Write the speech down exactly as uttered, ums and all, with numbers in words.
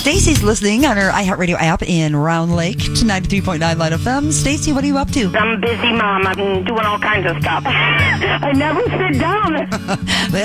Stacy's listening on her iHeartRadio app in Round Lake to ninety-three point nine Light F M. Stacy, what are you up to? I'm a busy mom. I'm doing all kinds of stuff. I never sit down.